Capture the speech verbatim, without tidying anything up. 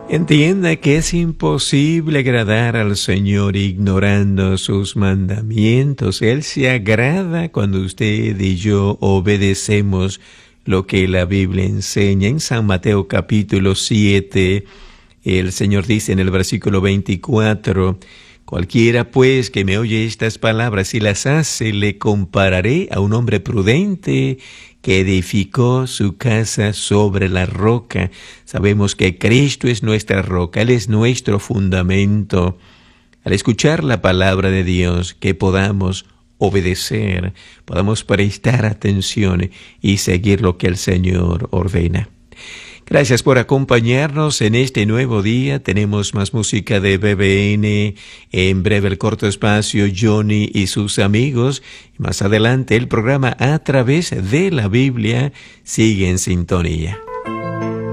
Entienda que es imposible agradar al Señor ignorando sus mandamientos. Él se agrada cuando usted y yo obedecemos lo que la Biblia enseña. En San Mateo capítulo siete, el Señor dice en el versículo veinticuatro, cualquiera pues que me oye estas palabras y las hace, le compararé a un hombre prudente que edificó su casa sobre la roca. Sabemos que Cristo es nuestra roca, Él es nuestro fundamento. Al escuchar la palabra de Dios, que podamos obedecer, podamos prestar atención y seguir lo que el Señor ordena. Gracias por acompañarnos en este nuevo día. Tenemos más música de B B N. En breve el corto espacio Johnny y sus amigos. Más adelante el programa A Través de la Biblia sigue en sintonía.